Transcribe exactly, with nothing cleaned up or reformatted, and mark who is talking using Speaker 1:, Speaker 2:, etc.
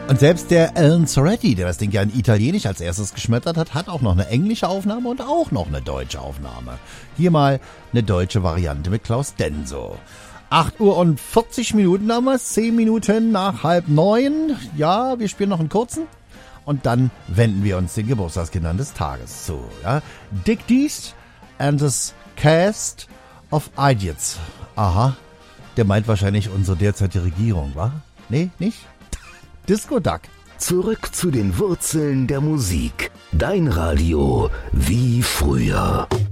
Speaker 1: Und selbst der Alan Soretti, der das Ding ja in Italienisch als erstes geschmettert hat, hat auch noch eine englische Aufnahme und auch noch eine deutsche Aufnahme. Hier mal eine deutsche Variante mit Klaus Denso. acht Uhr und vierzig Minuten haben wir, zehn Minuten nach halb neun. Ja, wir spielen noch einen kurzen. Und dann wenden wir uns den Geburtstagskindern des Tages zu. Ja? Dick Dees and the Cast of Idiots. Aha, der meint wahrscheinlich unsere derzeitige Regierung, wa? Nee, nicht? Disco Duck.
Speaker 2: Zurück zu den Wurzeln der Musik. Dein Radio wie früher.